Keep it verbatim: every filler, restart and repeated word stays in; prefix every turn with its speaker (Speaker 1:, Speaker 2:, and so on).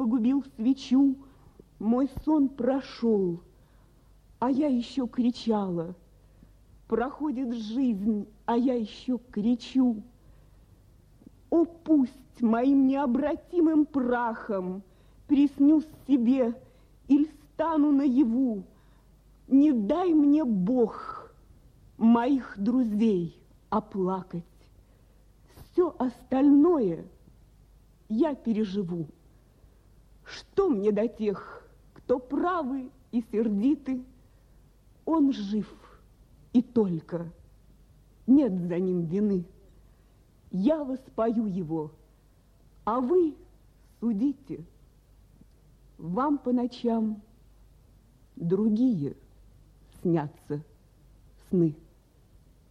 Speaker 1: погубил свечу, мой сон прошел, а я еще кричала. Проходит жизнь, а я еще кричу. О, пусть моим необратимым прахом приснюсь себе или стану наяву. Не дай мне, Бог, моих друзей оплакать. Все остальное я переживу. Что мне до тех, кто правы и сердиты? Он жив, и только нет за ним вины. Я воспою его, а вы судите. Вам по ночам другие снятся сны.